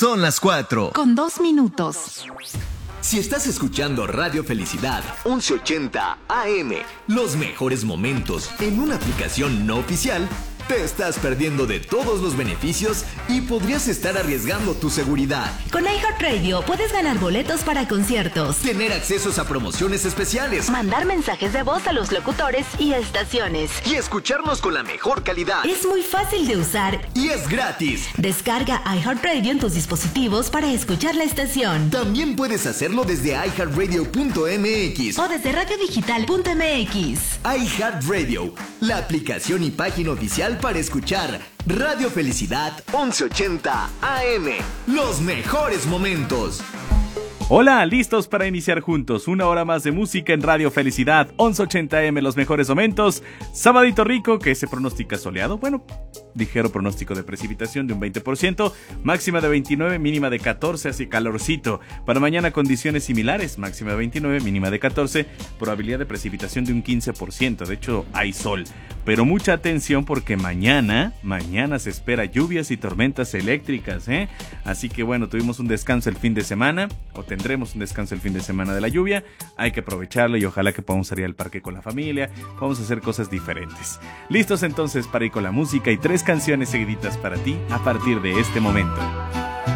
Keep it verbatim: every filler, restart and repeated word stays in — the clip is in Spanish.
Son las cuatro. Con dos minutos. Si estás escuchando Radio Felicidad once ochenta A M, los mejores momentos en una aplicación no oficial, te estás perdiendo de todos los beneficios y podrías estar arriesgando tu seguridad. Con iHeartRadio puedes ganar boletos para conciertos, tener accesos a promociones especiales, mandar mensajes de voz a los locutores y estaciones y escucharnos con la mejor calidad. Es muy fácil de usar y es gratis. Descarga iHeartRadio en tus dispositivos para escuchar la estación. También puedes hacerlo desde i heart radio punto m x o desde radio digital punto m x. iHeartRadio, la aplicación y página oficial para escuchar Radio Felicidad once ochenta A M. Los mejores momentos. Hola, listos para iniciar juntos una hora más de música en Radio Felicidad once ochenta A M, los mejores momentos. Sabadito rico que se pronostica soleado, bueno, ligero pronóstico de precipitación de un veinte por ciento, máxima de veintinueve, mínima de catorce, así calorcito. Para mañana condiciones similares, máxima de veintinueve, mínima de catorce, probabilidad de precipitación de un quince por ciento, de hecho hay sol. Pero mucha atención porque mañana, mañana se espera lluvias y tormentas eléctricas, ¿eh? Así que bueno, tuvimos un descanso el fin de semana, o tendremos un descanso el fin de semana de la lluvia. Hay que aprovecharlo y ojalá que podamos salir al parque con la familia, vamos a hacer cosas diferentes. Listos entonces para ir con la música y tres canciones seguiditas para ti a partir de este momento.